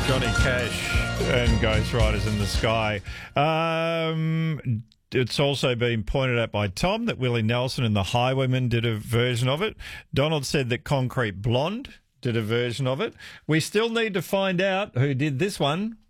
Johnny Cash and Ghost Riders in the Sky. It's also been pointed out by Tom that Willie Nelson and the Highwaymen did a version of it. Donald said that Concrete Blonde did a version of it. We still need to find out who did this one